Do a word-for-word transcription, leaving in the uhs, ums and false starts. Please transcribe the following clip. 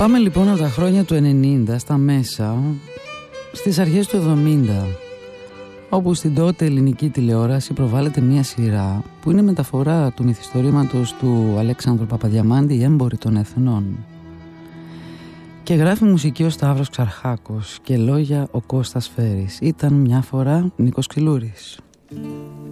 Πάμε λοιπόν από τα χρόνια του ενενήντα στα μέσα, στις αρχές του εβδομήντα, όπου στην τότε ελληνική τηλεόραση προβάλλεται μια σειρά που είναι μεταφορά του μυθιστορήματος του Αλέξανδρου Παπαδιαμάντη, «Οι Έμποροι των Εθνών». Και γράφει μουσική ο Σταύρος Ξαρχάκος και λόγια ο Κώστας Φέρης. Ήταν μια φορά Νίκος Ξυλούρης.